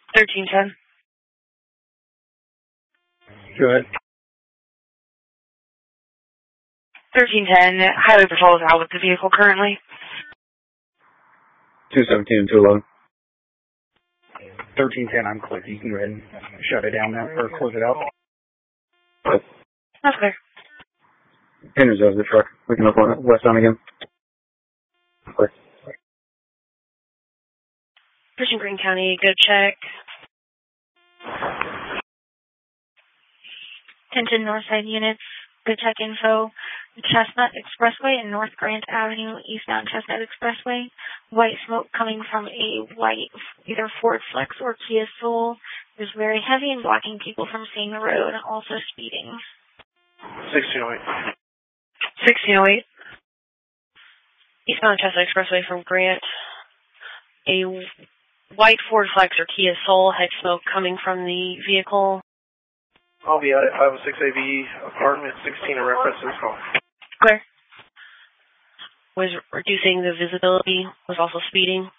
1310. Good. 1310, Highway Patrol is out with the vehicle currently. 217 and 211. 1310, I'm clear. You can go ahead and shut it down now, or close it out. That's clear. Henry's out of the truck. We can look west on again. Clear. Pushing Greene County, go check. 1010 Northside units, go check info. Chestnut Expressway and North Grant Avenue, eastbound Chestnut Expressway. White smoke coming from a white, either Ford Flex or Kia Soul. It was very heavy and blocking people from seeing the road, also speeding. 1608. 1608. Eastbound Chestnut Expressway from Grant. A white Ford Flex or Kia Soul had smoke coming from the vehicle. I'll be out at 506 AV apartment 16 a reference this call. Clear. Was reducing the visibility, was also speeding.